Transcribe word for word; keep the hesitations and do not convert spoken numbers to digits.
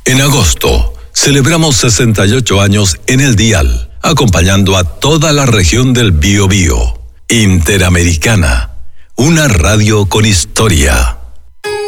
En agosto, celebramos sesenta y ocho años en el dial, acompañando a toda la región del Biobío. Interamericana, una radio con historia.